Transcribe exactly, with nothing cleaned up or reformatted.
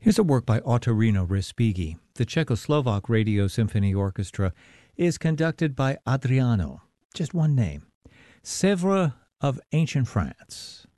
Here's a work by Otorino Respighi. The Czechoslovak Radio Symphony Orchestra is conducted by Adriano, just one name, Sèvres of Ancient France.